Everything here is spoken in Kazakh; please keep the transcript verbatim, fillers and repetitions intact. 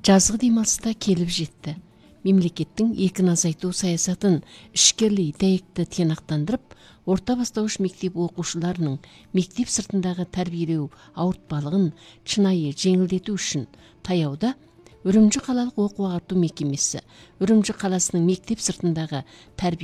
Жазғы демалыста келіп жетті. Мемлекеттің екіні азайту саясатын ішкерлей дәйекті тиянақтандырып, орта бастауыш мектеп оқушыларының мектеп сыртындағы тәрбиелеу ауыртпалығын шынайы жеңілдету үшін таяуда Үрімжі қалалық оқу ағарту мекемесі, Үрімжі қаласының мектеп сыртындағы тәрбие